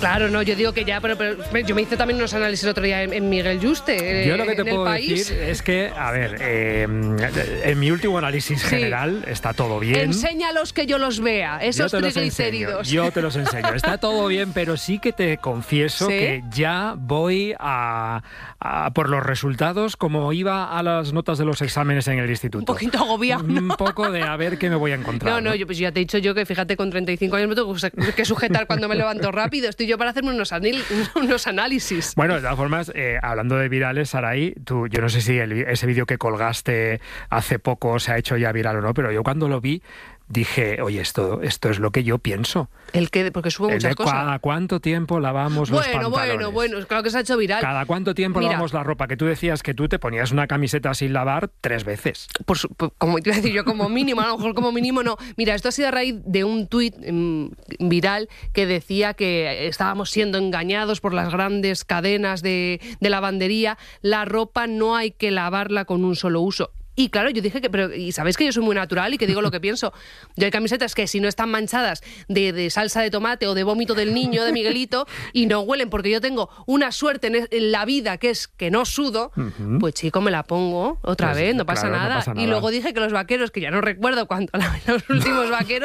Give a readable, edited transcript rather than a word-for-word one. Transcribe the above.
Claro, no, yo digo que ya, pero yo me hice también unos análisis el otro día en Miguel Yuste. Yo lo que te puedo decir es que, a ver, en mi último análisis general está todo bien. Enséñalos que yo los vea, esos triglicéridos. Yo te los enseño. Está todo bien, pero sí que te confieso que ya voy a por los resultados como iba a las notas de los exámenes en el instituto. Un poquito agobiado, ¿no? Un poco de a ver qué me voy a encontrar. No, pues ya te he dicho yo que fíjate, con 35 años me tengo que sujetar cuando me levanto rápido. Estoy yo para hacerme unos análisis. Bueno, de todas formas, hablando de virales, Saray, yo no sé si ese vídeo que colgaste hace poco se ha hecho ya viral o no, pero yo cuando lo vi dije, oye, esto es lo que yo pienso. ¿El qué? Porque subo muchas cosas. ¿Cada cuánto tiempo lavamos los pantalones? Bueno, claro que se ha hecho viral. ¿Cada cuánto tiempo lavamos la ropa? Que tú decías que tú te ponías una camiseta sin lavar 3 veces. Como te iba a decir yo, como mínimo, a lo mejor como mínimo no. Mira, esto ha sido a raíz de un tuit viral que decía que estábamos siendo engañados por las grandes cadenas de lavandería. La ropa no hay que lavarla con un solo uso. Y claro, yo dije y sabéis que yo soy muy natural y que digo lo que pienso. Yo hay camisetas que si no están manchadas de salsa de tomate o de vómito del niño, de Miguelito, y no huelen, porque yo tengo una suerte en la vida que es que no sudo, pues chico, me la pongo otra vez, no pasa nada. Y luego dije que los vaqueros, que ya no recuerdo cuánto lavé los últimos vaqueros,